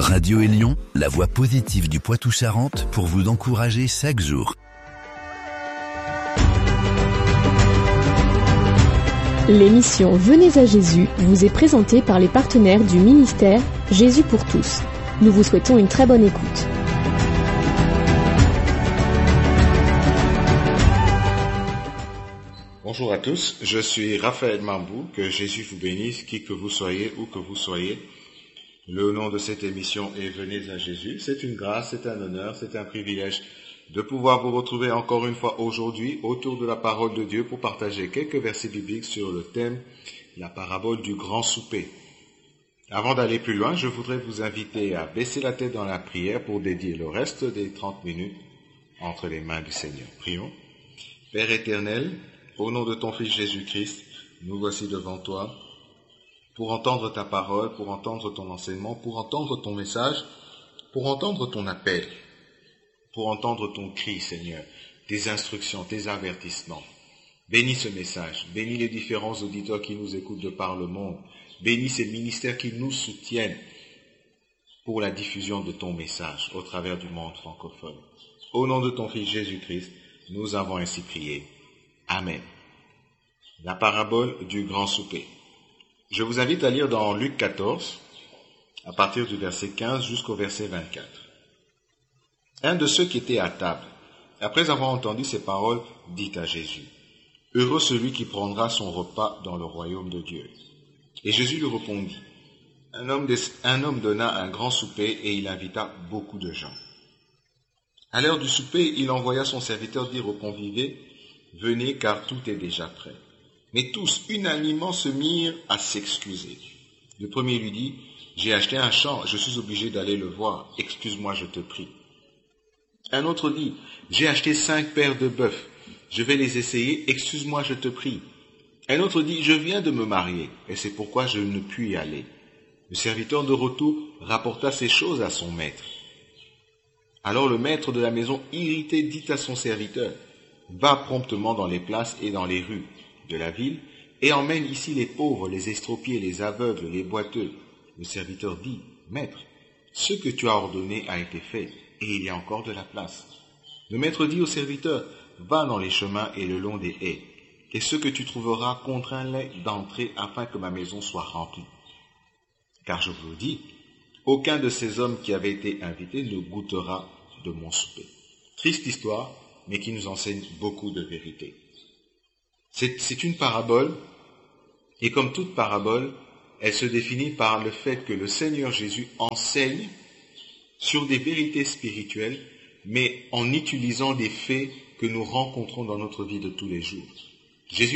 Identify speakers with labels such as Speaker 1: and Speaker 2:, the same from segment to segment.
Speaker 1: Radio Élion, la voix positive du Poitou-Charentes pour vous encourager chaque jour.
Speaker 2: L'émission Venez à Jésus vous est présentée par les partenaires du ministère Jésus pour tous. Nous vous souhaitons une très bonne écoute.
Speaker 3: Bonjour à tous, je suis Raphaël Mambou, que Jésus vous bénisse, qui que vous soyez, où que vous soyez. Le nom de cette émission est Venez à Jésus. C'est une grâce, c'est un honneur, c'est un privilège de pouvoir vous retrouver encore une fois aujourd'hui autour de la parole de Dieu pour partager quelques versets bibliques sur le thème, la parabole du grand souper. Avant d'aller plus loin, je voudrais vous inviter à baisser la tête dans la prière pour dédier le reste des 30 minutes entre les mains du Seigneur. Prions. Père éternel, au nom de ton Fils Jésus-Christ, nous voici devant toi pour entendre ta parole, pour entendre ton enseignement, pour entendre ton message, pour entendre ton appel, pour entendre ton cri, Seigneur, tes instructions, tes avertissements. Bénis ce message, bénis les différents auditeurs qui nous écoutent de par le monde, bénis ces ministères qui nous soutiennent pour la diffusion de ton message au travers du monde francophone. Au nom de ton Fils Jésus-Christ, nous avons ainsi prié. Amen. La parabole du grand souper. Je vous invite à lire dans Luc 14, à partir du verset 15 jusqu'au verset 24. Un de ceux qui étaient à table, après avoir entendu ces paroles, dit à Jésus, « Heureux celui qui prendra son repas dans le royaume de Dieu. » Et Jésus lui répondit, « Un homme donna un grand souper et il invita beaucoup de gens. À l'heure du souper, il envoya son serviteur dire aux conviés, « Venez car tout est déjà prêt. » Mais tous, unanimement, se mirent à s'excuser. Le premier lui dit, « J'ai acheté un champ, je suis obligé d'aller le voir. Excuse-moi, je te prie. » Un autre dit, « J'ai acheté 5 paires de bœufs. Je vais les essayer. Excuse-moi, je te prie. » Un autre dit, « Je viens de me marier, et c'est pourquoi je ne puis y aller. » Le serviteur de retour rapporta ces choses à son maître. Alors le maître de la maison, irrité, dit à son serviteur, « Va promptement dans les places et dans les rues de la ville, et emmène ici les pauvres, les estropiés, les aveugles, les boiteux. » Le serviteur dit, « Maître, ce que tu as ordonné a été fait, et il y a encore de la place. » Le maître dit au serviteur, « Va dans les chemins et le long des haies, et ce que tu trouveras, contrains-les d'entrer afin que ma maison soit remplie. Car je vous le dis, aucun de ces hommes qui avaient été invités ne goûtera de mon souper. » Triste histoire, mais qui nous enseigne beaucoup de vérité. C'est une parabole, et comme toute parabole, elle se définit par le fait que le Seigneur Jésus enseigne sur des vérités spirituelles, mais en utilisant des faits que nous rencontrons dans notre vie de tous les jours. Jésus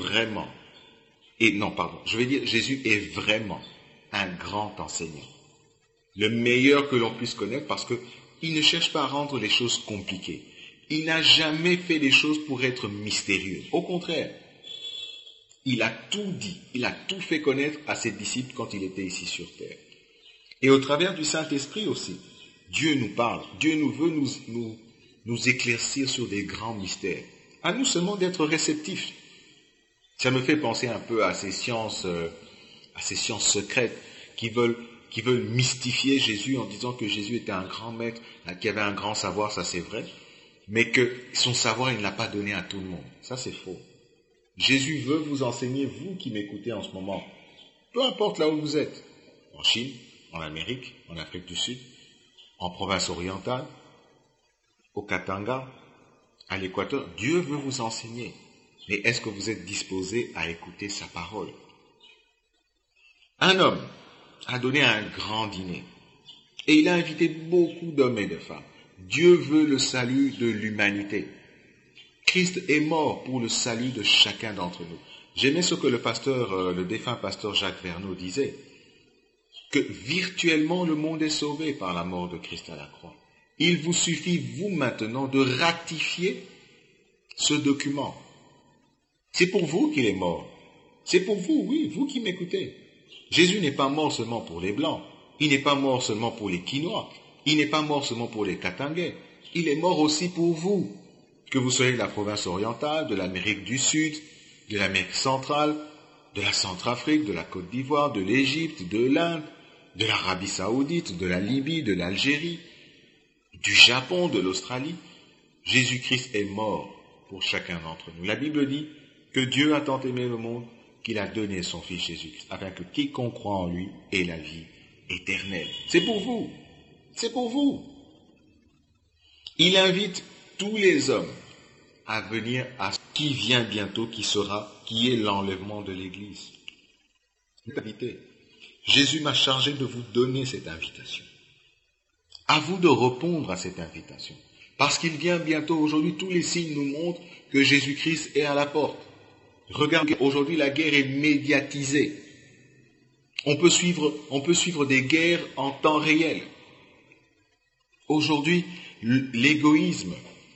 Speaker 3: est vraiment un grand enseignant. Le meilleur que l'on puisse connaître parce qu'il ne cherche pas à rendre les choses compliquées. Il n'a jamais fait les choses pour être mystérieux. Au contraire, il a tout dit, il a tout fait connaître à ses disciples quand il était ici sur terre. Et au travers du Saint-Esprit aussi, Dieu nous parle, Dieu nous veut nous éclaircir sur des grands mystères. À nous seulement d'être réceptifs. Ça me fait penser un peu à ces sciences secrètes qui veulent mystifier Jésus en disant que Jésus était un grand maître, qui avait un grand savoir, ça c'est vrai, mais que son savoir, il ne l'a pas donné à tout le monde. Ça, c'est faux. Jésus veut vous enseigner, vous qui m'écoutez en ce moment, peu importe là où vous êtes, en Chine, en Amérique, en Afrique du Sud, en province orientale, au Katanga, à l'Équateur, Dieu veut vous enseigner. Mais est-ce que vous êtes disposé à écouter sa parole? Un homme a donné un grand dîner et il a invité beaucoup d'hommes et de femmes. Dieu veut le salut de l'humanité. Christ est mort pour le salut de chacun d'entre nous. J'aimais ce que le défunt pasteur Jacques Verneau disait, que virtuellement le monde est sauvé par la mort de Christ à la croix. Il vous suffit, vous maintenant, de ratifier ce document. C'est pour vous qu'il est mort. C'est pour vous, oui, vous qui m'écoutez. Jésus n'est pas mort seulement pour les Blancs. Il n'est pas mort seulement pour les Quinois. Il n'est pas mort seulement pour les Katangais. Il est mort aussi pour vous. Que vous soyez de la province orientale, de l'Amérique du Sud, de l'Amérique centrale, de la Centrafrique, de la Côte d'Ivoire, de l'Égypte, de l'Inde, de l'Arabie Saoudite, de la Libye, de l'Algérie, du Japon, de l'Australie. Jésus-Christ est mort pour chacun d'entre nous. La Bible dit que Dieu a tant aimé le monde qu'il a donné son Fils Jésus-Christ, afin que quiconque croit en lui ait la vie éternelle. C'est pour vous. C'est pour vous. Il invite tous les hommes à venir à ce qui vient bientôt, qui est l'enlèvement de l'Église. Jésus m'a chargé de vous donner cette invitation. À vous de répondre à cette invitation. Parce qu'il vient bientôt. Aujourd'hui, tous les signes nous montrent que Jésus-Christ est à la porte. Regardez, aujourd'hui, la guerre est médiatisée. On peut suivre des guerres en temps réel. Aujourd'hui, l'égoïsme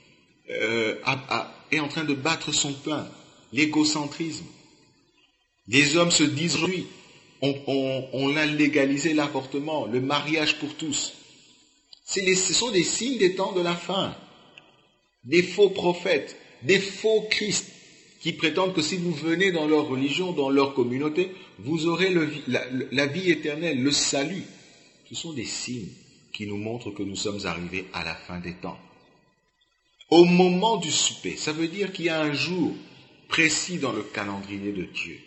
Speaker 3: est en train de battre son plein. L'égocentrisme. Les hommes se disent aujourd'hui, on a légalisé l'avortement, le mariage pour tous. Ce sont des signes des temps de la fin. Des faux prophètes, des faux Christ qui prétendent que si vous venez dans leur religion, dans leur communauté, vous aurez la vie éternelle, le salut. Ce sont des signes qui nous montrent que nous sommes arrivés à la fin des temps. Au moment du souper, ça veut dire qu'il y a un jour précis dans le calendrier de Dieu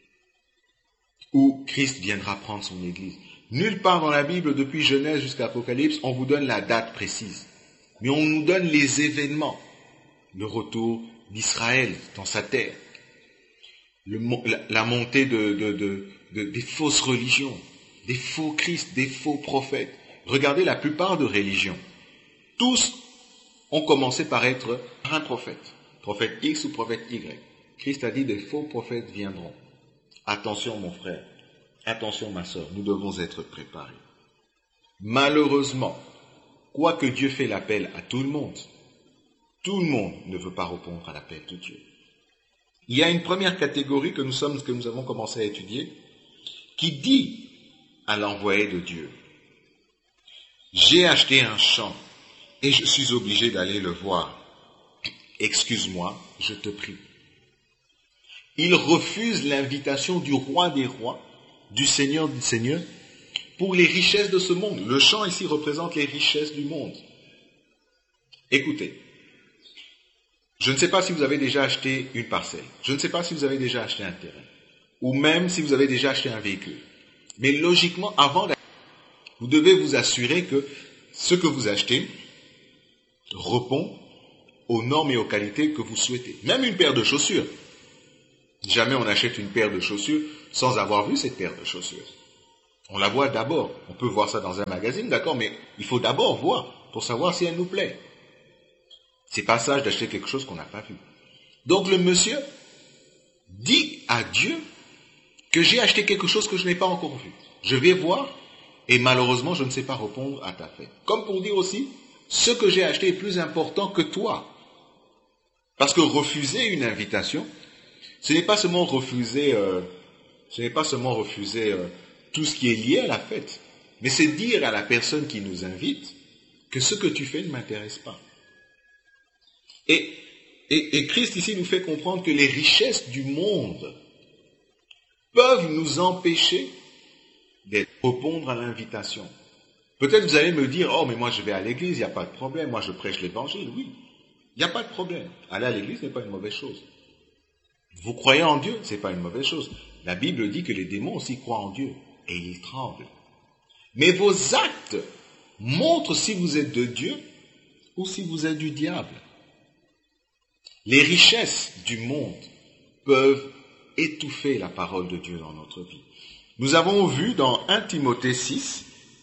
Speaker 3: où Christ viendra prendre son Église. Nulle part dans la Bible, depuis Genèse jusqu'à Apocalypse, on vous donne la date précise. Mais on nous donne les événements. Le retour d'Israël dans sa terre. La montée des fausses religions, des faux Christ, des faux prophètes. Regardez la plupart de religions. Tous ont commencé par être un prophète. Prophète X ou prophète Y. Christ a dit des faux prophètes viendront. Attention mon frère, attention ma sœur, nous devons être préparés. Malheureusement, quoique Dieu fait l'appel à tout le monde ne veut pas répondre à l'appel de Dieu. Il y a une première catégorie que nous avons commencé à étudier, qui dit à l'envoyé de Dieu, j'ai acheté un champ et je suis obligé d'aller le voir. Excuse-moi, je te prie. Il refuse l'invitation du roi des rois, du Seigneur des seigneurs, pour les richesses de ce monde. Le champ ici représente les richesses du monde. Écoutez, je ne sais pas si vous avez déjà acheté une parcelle, je ne sais pas si vous avez déjà acheté un terrain, ou même si vous avez déjà acheté un véhicule. Mais logiquement, avant d'acheter, vous devez vous assurer que ce que vous achetez répond aux normes et aux qualités que vous souhaitez. Même une paire de chaussures. Jamais on achète une paire de chaussures sans avoir vu cette paire de chaussures. On la voit d'abord. On peut voir ça dans un magazine, d'accord, mais il faut d'abord voir pour savoir si elle nous plaît. C'est pas sage d'acheter quelque chose qu'on n'a pas vu. Donc le monsieur dit à Dieu que j'ai acheté quelque chose que je n'ai pas encore vu. Je vais voir et malheureusement je ne sais pas répondre à ta fête. Comme pour dire aussi, ce que j'ai acheté est plus important que toi. Parce que refuser une invitation, ce n'est pas seulement refuser, tout ce qui est lié à la fête, mais c'est dire à la personne qui nous invite que ce que tu fais ne m'intéresse pas. Et Christ ici nous fait comprendre que les richesses du monde peuvent nous empêcher de répondre à l'invitation. Peut-être vous allez me dire, oh mais moi je vais à l'église, il n'y a pas de problème, moi je prêche l'évangile, oui, il n'y a pas de problème. Aller à l'église n'est pas une mauvaise chose. Vous croyez en Dieu, ce n'est pas une mauvaise chose. La Bible dit que les démons aussi croient en Dieu et ils tremblent. Mais vos actes montrent si vous êtes de Dieu ou si vous êtes du diable. Les richesses du monde peuvent étouffer la parole de Dieu dans notre vie. Nous avons vu dans 1 Timothée 6,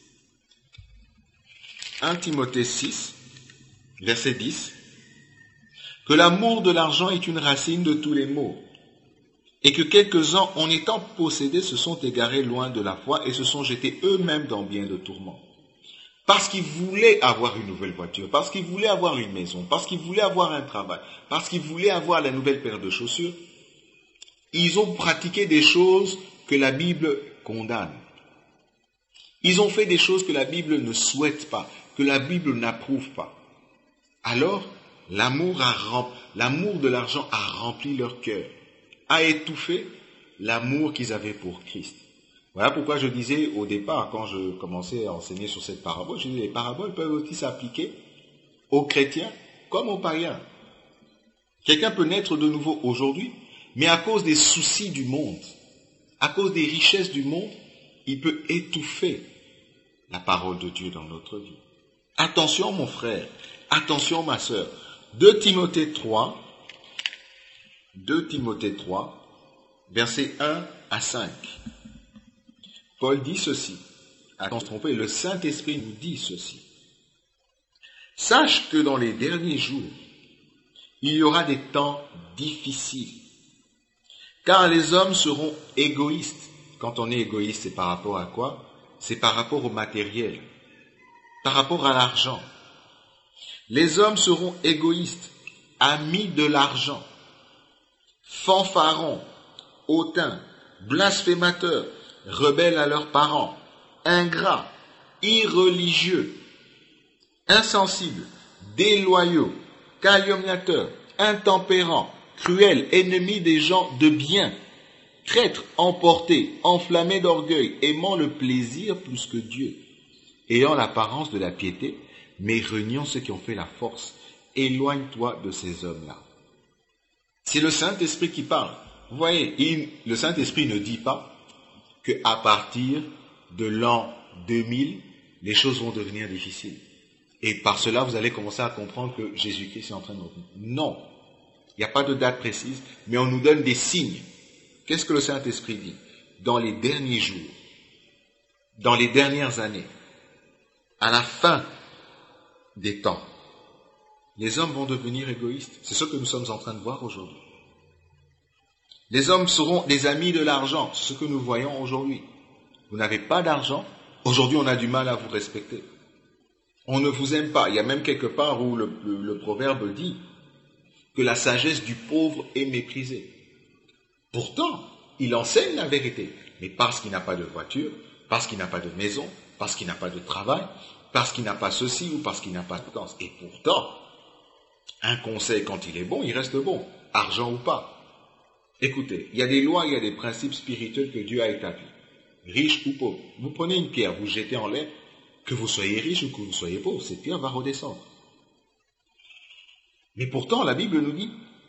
Speaker 3: verset 10, que l'amour de l'argent est une racine de tous les maux, et que quelques-uns, en étant possédés, se sont égarés loin de la foi et se sont jetés eux-mêmes dans bien de tourments. Parce qu'ils voulaient avoir une nouvelle voiture, parce qu'ils voulaient avoir une maison, parce qu'ils voulaient avoir un travail, parce qu'ils voulaient avoir la nouvelle paire de chaussures, ils ont pratiqué des choses que la Bible condamne. Ils ont fait des choses que la Bible ne souhaite pas, que la Bible n'approuve pas. Alors, l'amour de l'argent a rempli leur cœur, a étouffé l'amour qu'ils avaient pour Christ. Voilà pourquoi je disais au départ, quand je commençais à enseigner sur cette parabole, je disais les paraboles peuvent aussi s'appliquer aux chrétiens comme aux païens. Quelqu'un peut naître de nouveau aujourd'hui, mais à cause des soucis du monde, à cause des richesses du monde, il peut étouffer la parole de Dieu dans notre vie. Attention mon frère, attention ma sœur. 2 Timothée 3, versets 1 à 5. Paul dit ceci. Attention, le Saint-Esprit nous dit ceci. Sache que dans les derniers jours, il y aura des temps difficiles, car les hommes seront égoïstes. Quand on est égoïste, c'est par rapport à quoi? C'est par rapport au matériel, par rapport à l'argent. Les hommes seront égoïstes, amis de l'argent, fanfarons, hautains, blasphémateurs, rebelles à leurs parents, ingrats, irreligieux, insensibles, déloyaux, calomniateurs, intempérants, cruels, ennemis des gens de bien, traîtres, emportés, enflammés d'orgueil, aimant le plaisir plus que Dieu, ayant l'apparence de la piété, mais reniant ceux qui ont fait la force. Éloigne-toi de ces hommes-là. C'est le Saint-Esprit qui parle. Vous voyez, le Saint-Esprit ne dit pas qu'à partir de l'an 2000, les choses vont devenir difficiles. Et par cela, vous allez commencer à comprendre que Jésus-Christ est en train de revenir. Non, il n'y a pas de date précise, mais on nous donne des signes. Qu'est-ce que le Saint-Esprit dit? Dans les derniers jours, dans les dernières années, à la fin des temps, les hommes vont devenir égoïstes. C'est ce que nous sommes en train de voir aujourd'hui. Les hommes seront des amis de l'argent, c'est ce que nous voyons aujourd'hui. Vous n'avez pas d'argent, aujourd'hui on a du mal à vous respecter. On ne vous aime pas. Il y a même quelque part où le proverbe dit que la sagesse du pauvre est méprisée. Pourtant, il enseigne la vérité. Mais parce qu'il n'a pas de voiture, parce qu'il n'a pas de maison, parce qu'il n'a pas de travail, parce qu'il n'a pas ceci ou parce qu'il n'a pas de vacances. Et pourtant, un conseil, quand il est bon, il reste bon, argent ou pas. Écoutez, il y a des lois, il y a des principes spirituels que Dieu a établis. Riche ou pauvre. Vous prenez une pierre, vous jetez en l'air, que vous soyez riche ou que vous soyez pauvre, cette pierre va redescendre. Mais pourtant, la Bible nous dit,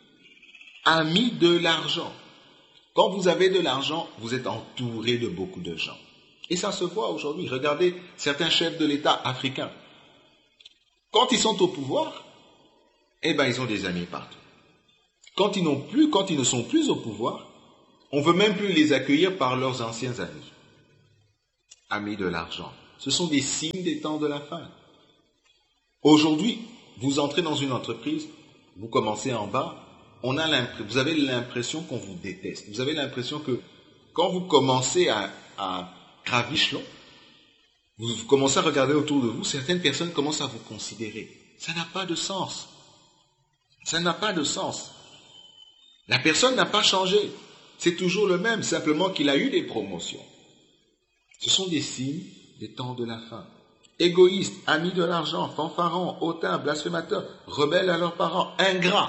Speaker 3: amis de l'argent. Quand vous avez de l'argent, vous êtes entouré de beaucoup de gens. Et ça se voit aujourd'hui. Regardez certains chefs de l'État africains. Quand ils sont au pouvoir, ils ont des amis partout. Quand ils ne sont plus au pouvoir, on ne veut même plus les accueillir par leurs anciens amis. Amis de l'argent. Ce sont des signes des temps de la fin. Aujourd'hui, vous entrez dans une entreprise, vous commencez en bas, vous avez l'impression qu'on vous déteste. Vous avez l'impression que quand vous commencez à gravir l'échelon, vous commencez à regarder autour de vous, certaines personnes commencent à vous considérer. Ça n'a pas de sens. Ça n'a pas de sens. La personne n'a pas changé. C'est toujours le même, simplement qu'il a eu des promotions. Ce sont des signes des temps de la fin. Égoïstes, amis de l'argent, fanfarons, hautains, blasphémateurs, rebelles à leurs parents, ingrats,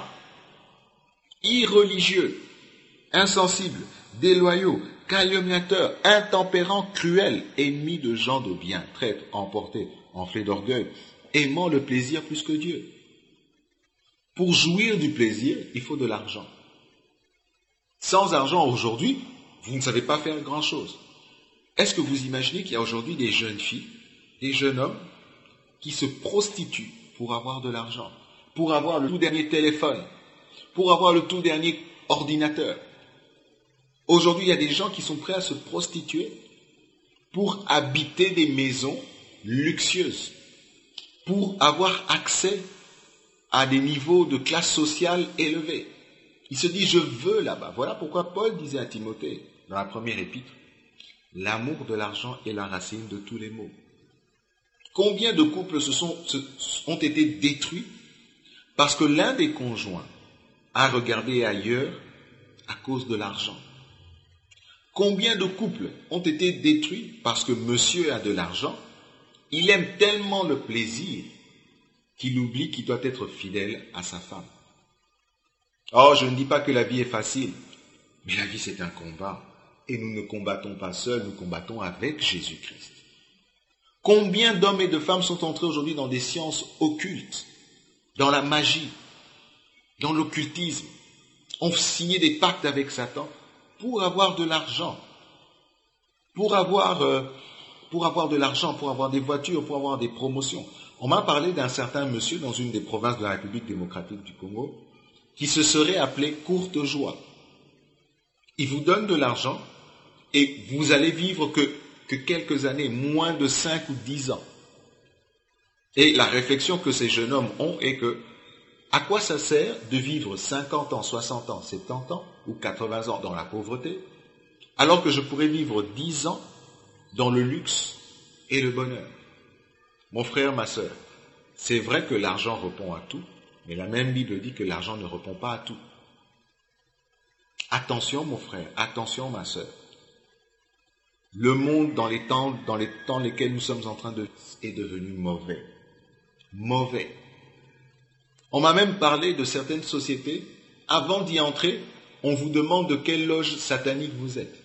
Speaker 3: irreligieux, insensibles, déloyaux, calomniateurs, intempérants, cruels, ennemis de gens de bien, traîtres, emportés, enflés d'orgueil, aimant le plaisir plus que Dieu. Pour jouir du plaisir, il faut de l'argent. Sans argent aujourd'hui, vous ne savez pas faire grand-chose. Est-ce que vous imaginez qu'il y a aujourd'hui des jeunes filles, des jeunes hommes qui se prostituent pour avoir de l'argent, pour avoir le tout dernier téléphone, pour avoir le tout dernier ordinateur? Aujourd'hui, il y a des gens qui sont prêts à se prostituer pour habiter des maisons luxueuses, pour avoir accès à des niveaux de classe sociale élevés. Il se dit, je veux là-bas. Voilà pourquoi Paul disait à Timothée, dans la première épître, l'amour de l'argent est la racine de tous les maux. Combien de couples ont été détruits parce que l'un des conjoints a regardé ailleurs à cause de l'argent? Combien de couples ont été détruits parce que monsieur a de l'argent, il aime tellement le plaisir qu'il oublie qu'il doit être fidèle à sa femme. Oh, je ne dis pas que la vie est facile, mais la vie c'est un combat. Et nous ne combattons pas seuls, nous combattons avec Jésus-Christ. Combien d'hommes et de femmes sont entrés aujourd'hui dans des sciences occultes, dans la magie, dans l'occultisme, ont signé des pactes avec Satan pour avoir de l'argent, pour avoir de l'argent, pour avoir des voitures, pour avoir des promotions. On m'a parlé d'un certain monsieur dans une des provinces de la République démocratique du Congo qui se serait appelé Courtejoie. Il vous donne de l'argent et vous allez vivre que quelques années, moins de 5 ou 10 ans. Et la réflexion que ces jeunes hommes ont est que à quoi ça sert de vivre 50 ans, 60 ans, 70 ans ou 80 ans dans la pauvreté, alors que je pourrais vivre 10 ans dans le luxe et le bonheur. Mon frère, ma sœur, c'est vrai que l'argent répond à tout, mais la même Bible dit que l'argent ne répond pas à tout. Attention, mon frère, attention, ma sœur. Le monde dans les temps lesquels nous sommes en train de est devenu mauvais. Mauvais. On m'a même parlé de certaines sociétés. Avant d'y entrer, on vous demande de quelle loge satanique vous êtes.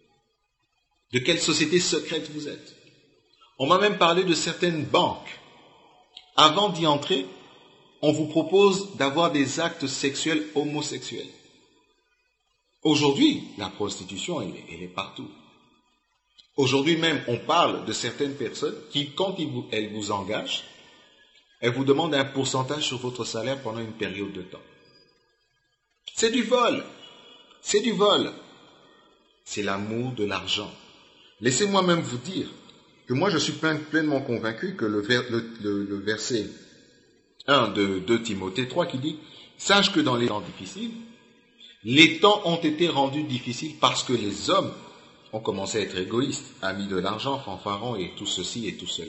Speaker 3: De quelle société secrète vous êtes. On m'a même parlé de certaines banques. Avant d'y entrer, on vous propose d'avoir des actes sexuels homosexuels. Aujourd'hui, la prostitution, elle est partout. Aujourd'hui même, on parle de certaines personnes qui, quand elles vous engagent, elles vous demandent un pourcentage sur votre salaire pendant une période de temps. C'est du vol. C'est du vol. C'est l'amour de l'argent. Laissez-moi même vous dire que moi je suis pleinement convaincu que le verset 1 de 2 Timothée 3 qui dit « Sache que dans les temps difficiles, les temps ont été rendus difficiles parce que les hommes ont commencé à être égoïstes, amis de l'argent, fanfarons et tout ceci et tout cela. »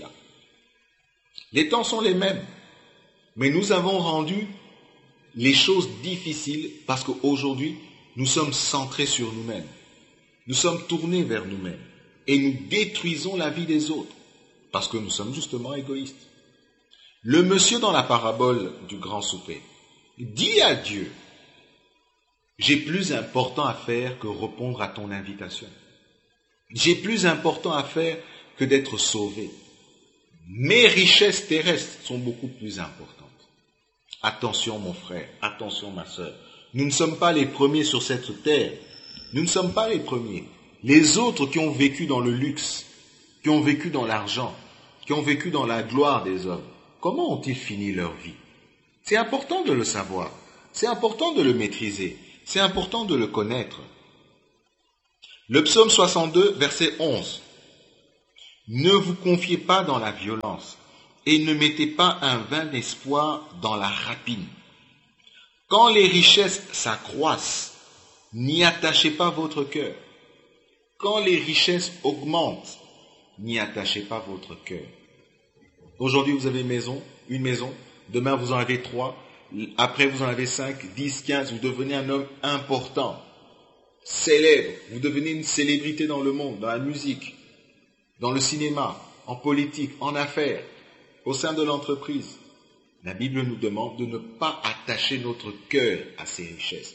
Speaker 3: Les temps sont les mêmes, mais nous avons rendu les choses difficiles parce qu'aujourd'hui, nous sommes centrés sur nous-mêmes. Nous sommes tournés vers nous-mêmes et nous détruisons la vie des autres parce que nous sommes justement égoïstes. Le monsieur dans la parabole du grand souper dit à Dieu, « J'ai plus important à faire que répondre à ton invitation. J'ai plus important à faire que d'être sauvé. Mes richesses terrestres sont beaucoup plus importantes. » Attention mon frère, attention ma sœur. Nous ne sommes pas les premiers sur cette terre. Nous ne sommes pas les premiers. Les autres qui ont vécu dans le luxe, qui ont vécu dans l'argent, qui ont vécu dans la gloire des hommes, comment ont-ils fini leur vie? C'est important de le savoir. C'est important de le maîtriser. C'est important de le connaître. Le psaume 62, verset 11. Ne vous confiez pas dans la violence et ne mettez pas un vain espoir dans la rapine. Quand les richesses s'accroissent, n'y attachez pas votre cœur. Quand les richesses augmentent, n'y attachez pas votre cœur. Aujourd'hui, vous avez une maison, demain vous en avez 3, après vous en avez 5, 10, 15, vous devenez un homme important, célèbre, vous devenez une célébrité dans le monde, dans la musique, dans le cinéma, en politique, en affaires, au sein de l'entreprise. La Bible nous demande de ne pas attacher notre cœur à ces richesses.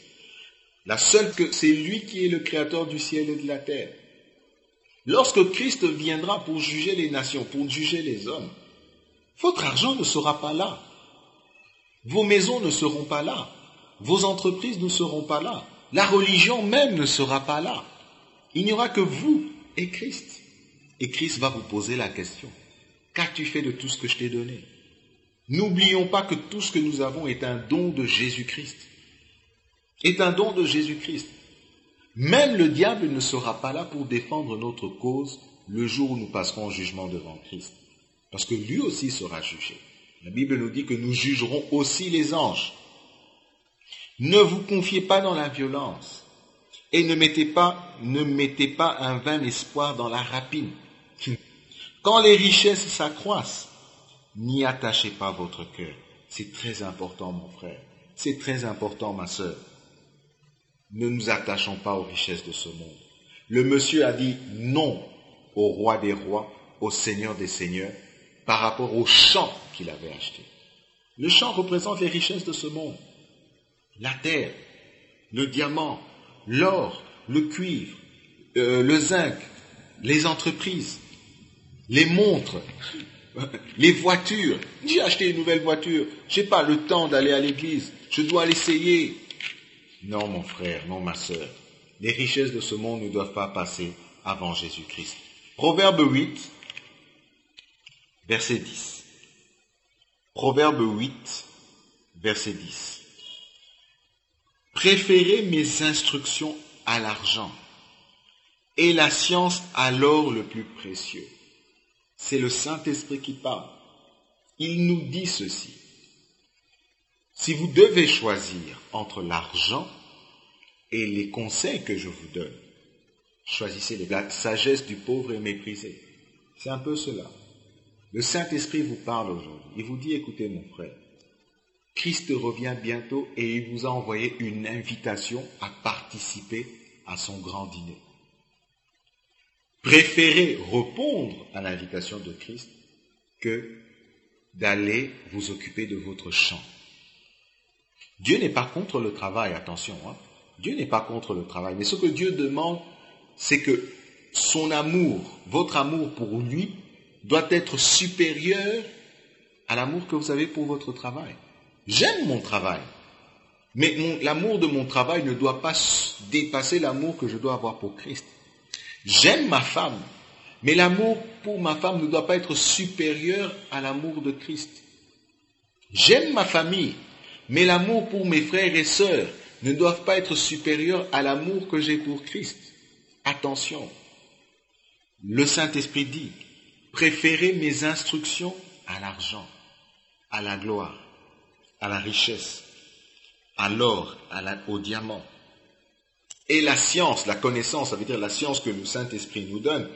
Speaker 3: C'est lui qui est le créateur du ciel et de la terre. Lorsque Christ viendra pour juger les nations, pour juger les hommes, votre argent ne sera pas là. Vos maisons ne seront pas là. Vos entreprises ne seront pas là. La religion même ne sera pas là. Il n'y aura que vous et Christ. Et Christ va vous poser la question. Qu'as-tu fait de tout ce que je t'ai donné? N'oublions pas que tout ce que nous avons est un don de Jésus-Christ. Est un don de Jésus-Christ. Même le diable ne sera pas là pour défendre notre cause le jour où nous passerons en jugement devant Christ. Parce que lui aussi sera jugé. La Bible nous dit que nous jugerons aussi les anges. Ne vous confiez pas dans la violence et ne mettez pas un vain espoir dans la rapine. Quand les richesses s'accroissent, n'y attachez pas votre cœur. C'est très important, mon frère. C'est très important, ma sœur. Ne nous attachons pas aux richesses de ce monde. Le monsieur a dit non au roi des rois, au Seigneur des seigneurs, par rapport au champ qu'il avait acheté. Le champ représente les richesses de ce monde. La terre, le diamant, l'or, le cuivre, le zinc, les entreprises, les montres, les voitures. J'ai acheté une nouvelle voiture, je n'ai pas le temps d'aller à l'église, je dois l'essayer. Non, mon frère, non, ma sœur. Les richesses de ce monde ne doivent pas passer avant Jésus-Christ. Proverbe 8, verset 10. Proverbe 8, verset 10. Préférez mes instructions à l'argent et la science à l'or le plus précieux. C'est le Saint-Esprit qui parle. Il nous dit ceci. Si vous devez choisir entre l'argent et les conseils que je vous donne, choisissez la sagesse du pauvre et méprisé. C'est un peu cela. Le Saint-Esprit vous parle aujourd'hui. Il vous dit, écoutez mon frère, Christ revient bientôt et il vous a envoyé une invitation à participer à son grand dîner. Préférez répondre à l'invitation de Christ que d'aller vous occuper de votre champ. Dieu n'est pas contre le travail, attention, Dieu n'est pas contre le travail, mais ce que Dieu demande, c'est que son amour, votre amour pour lui, doit être supérieur à l'amour que vous avez pour votre travail. J'aime mon travail, mais l'amour de mon travail ne doit pas dépasser l'amour que je dois avoir pour Christ. J'aime ma femme, mais l'amour pour ma femme ne doit pas être supérieur à l'amour de Christ. J'aime ma famille, mais l'amour pour mes frères et sœurs ne doit pas être supérieur à l'amour que j'ai pour Christ. Attention, le Saint-Esprit dit, préférez mes instructions à l'argent, à la gloire, à la richesse, à l'or, au diamant. Et la science, la connaissance, ça veut dire la science que le Saint-Esprit nous donne,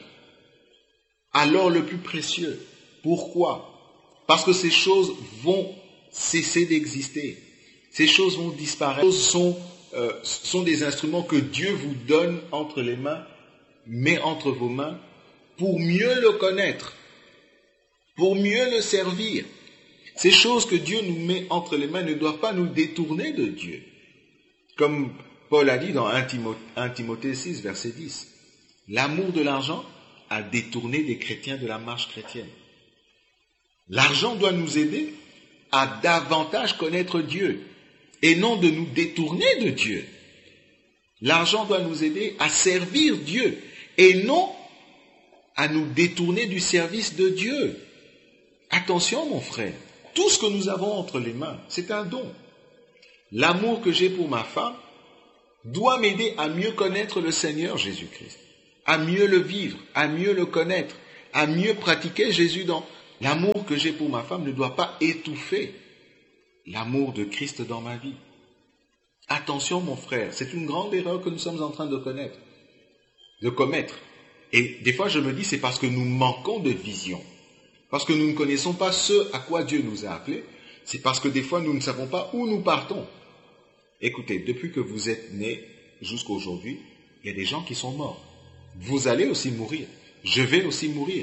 Speaker 3: à l'or le plus précieux. Pourquoi? Parce que ces choses vont cesser d'exister. Ces choses vont disparaître. Ces choses sont des instruments que Dieu vous donne entre les mains, met entre vos mains, pour mieux le connaître, pour mieux le servir. Ces choses que Dieu nous met entre les mains ne doivent pas nous détourner de Dieu. Comme Paul a dit dans 1 Timothée 6, verset 10, l'amour de l'argent a détourné des chrétiens de la marche chrétienne. L'argent doit nous aider à davantage connaître Dieu et non de nous détourner de Dieu. L'argent doit nous aider à servir Dieu et non à nous détourner du service de Dieu. Attention mon frère, tout ce que nous avons entre les mains, c'est un don. L'amour que j'ai pour ma femme doit m'aider à mieux connaître le Seigneur Jésus-Christ, à mieux le vivre, à mieux le connaître, à mieux pratiquer Jésus dans l'amour que j'ai pour ma femme ne doit pas étouffer l'amour de Christ dans ma vie. Attention mon frère, c'est une grande erreur que nous sommes en train de commettre. Et des fois je me dis c'est parce que nous manquons de vision, parce que nous ne connaissons pas ce à quoi Dieu nous a appelés, c'est parce que des fois nous ne savons pas où nous partons. Écoutez, depuis que vous êtes nés jusqu'à aujourd'hui, il y a des gens qui sont morts. Vous allez aussi mourir. Je vais aussi mourir.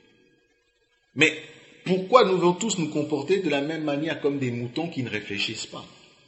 Speaker 3: Mais pourquoi nous devons tous nous comporter de la même manière comme des moutons qui ne réfléchissent pas?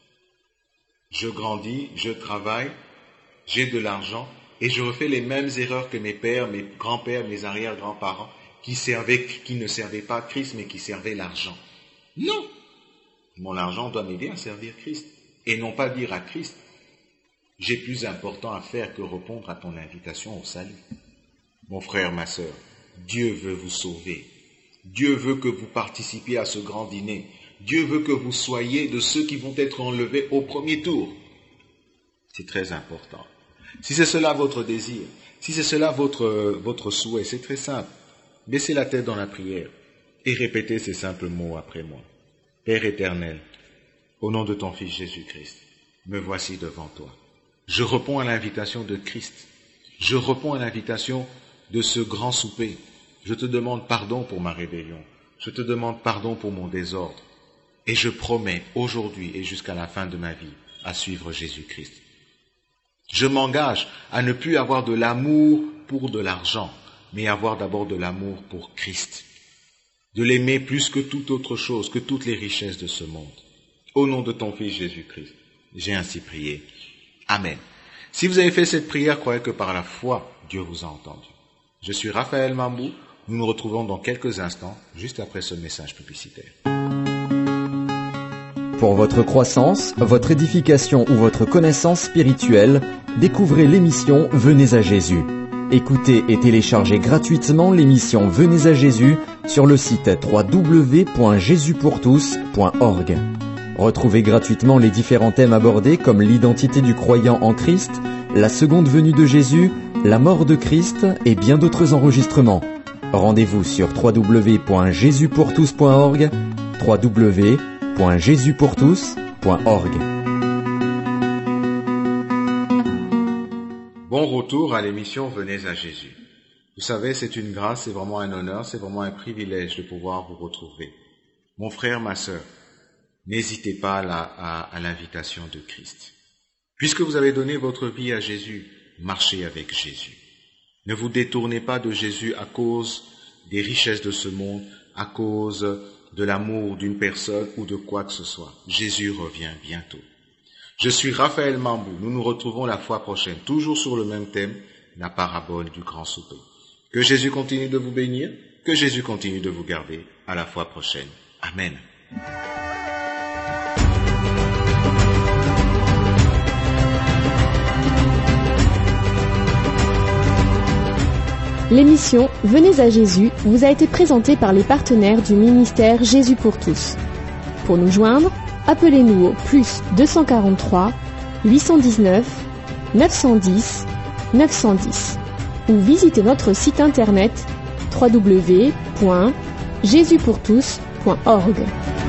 Speaker 3: Je grandis, je travaille, j'ai de l'argent et je refais les mêmes erreurs que mes pères, mes grands-pères, mes arrière-grands-parents qui ne servaient pas Christ mais qui servaient l'argent. Non! Mon argent doit m'aider à servir Christ. Et non pas dire à Christ, j'ai plus important à faire que répondre à ton invitation au salut. Mon frère, ma sœur, Dieu veut vous sauver. Dieu veut que vous participiez à ce grand dîner. Dieu veut que vous soyez de ceux qui vont être enlevés au premier tour. C'est très important. Si c'est cela votre désir, si c'est cela votre souhait, c'est très simple. Baissez la tête dans la prière et répétez ces simples mots après moi. Père éternel, au nom de ton Fils Jésus-Christ, me voici devant toi. Je réponds à l'invitation de Christ. Je réponds à l'invitation de ce grand souper. Je te demande pardon pour ma rébellion. Je te demande pardon pour mon désordre. Et je promets aujourd'hui et jusqu'à la fin de ma vie à suivre Jésus-Christ. Je m'engage à ne plus avoir de l'amour pour de l'argent, mais avoir d'abord de l'amour pour Christ. De l'aimer plus que toute autre chose, que toutes les richesses de ce monde. Au nom de ton Fils Jésus-Christ, j'ai ainsi prié. Amen. Si vous avez fait cette prière, croyez que par la foi, Dieu vous a entendu. Je suis Raphaël Mambou. Nous nous retrouvons dans quelques instants, juste après ce message publicitaire.
Speaker 4: Pour votre croissance, votre édification ou votre connaissance spirituelle, découvrez l'émission Venez à Jésus. Écoutez et téléchargez gratuitement l'émission Venez à Jésus sur le site www.jesuspourtous.org. Retrouvez gratuitement les différents thèmes abordés comme l'identité du croyant en Christ, la seconde venue de Jésus, la mort de Christ et bien d'autres enregistrements. Rendez-vous sur www.jesuspourtous.org, www.jesuspourtous.org.
Speaker 3: Bon retour à l'émission Venez à Jésus. Vous savez, c'est une grâce, c'est vraiment un honneur, c'est vraiment un privilège de pouvoir vous retrouver. Mon frère, ma sœur, n'hésitez pas à l'invitation de Christ. Puisque vous avez donné votre vie à Jésus, marchez avec Jésus. Ne vous détournez pas de Jésus à cause des richesses de ce monde, à cause de l'amour d'une personne ou de quoi que ce soit. Jésus revient bientôt. Je suis Raphaël Mambou. Nous nous retrouvons la fois prochaine, toujours sur le même thème, la parabole du grand souper. Que Jésus continue de vous bénir, que Jésus continue de vous garder. À la fois prochaine. Amen.
Speaker 2: L'émission Venez à Jésus vous a été présentée par les partenaires du ministère Jésus pour tous. Pour nous joindre, appelez-nous au +243 819 910 910 ou visitez notre site internet www.jesuspourtous.org.